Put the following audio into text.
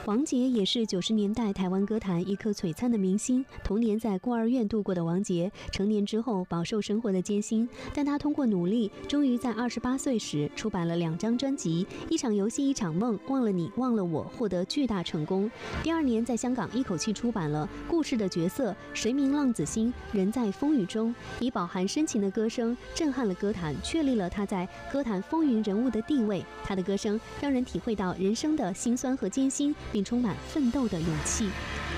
王杰也是90年代台湾歌坛一颗璀璨的明星。童年在孤儿院度过的王杰，成年之后饱受生活的艰辛，但他通过努力，终于在28岁时出版了2张专辑，一场游戏一场梦，忘了你忘了我，获得巨大成功。第2年在香港一口气出版了《故事的角色》《谁明浪子心》《人在风雨中》，以饱含深情的歌声震撼了歌坛，确立了他在歌坛风云人物的地位。他的歌声让人体会到人生的辛酸和艰辛，并充满奋斗的勇气。